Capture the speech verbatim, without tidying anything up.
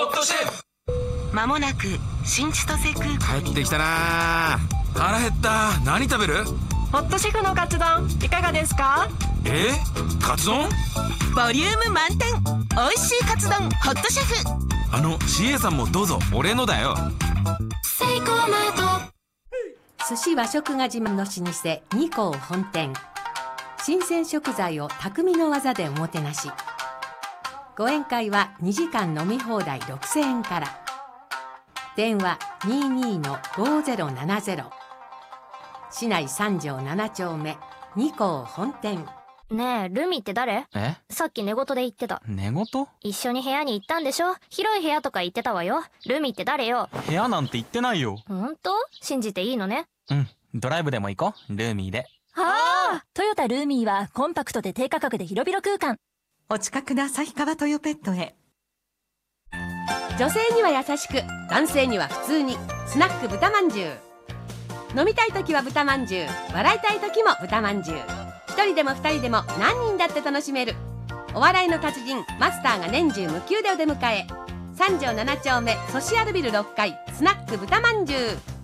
ットシェフ。 まもなく新千歳空港帰ってきたな。腹減った。何食べる？ ホットシェフのカツ丼いかがですか？ え？カツ丼？ ボリューム満点、おいしいカツ丼ホットシェフ。 あの シーエー さんもどうぞ。俺のだよ。 セイコーマート。 寿司和食が自慢の老舗二幸本店。新鮮食材を匠の技でおもてなし。ご宴会はにじかん飲み放題ろくせんえんから。電話 にじゅうに のごぜろななぜろ。市内三条七丁目二幸本店。 ねえ、ルミって誰？ え？ さっき寝言で言ってた。 寝言？ 一緒に部屋に行ったんでしょ？広い部屋とか言ってたわよ。ルミって誰よ？ 部屋なんて言ってないよ。 ほんと？信じていいのね？ うん、ドライブでも行こう。ルーミーで。 はあ、トヨタルーミーはコンパクトで低価格で広々空間。 お近くの旭川トヨペットへ。 女性には優しく、男性には普通に。スナック豚まんじゅう。飲みたい時は豚まんじゅう、笑いたい時も豚まんじゅう。一人でも二人でも何人だって楽しめる。お笑いの達人マスターが年中無休でお出迎え。三条七丁目ソシアルビルろっかい、スナック豚まんじゅう。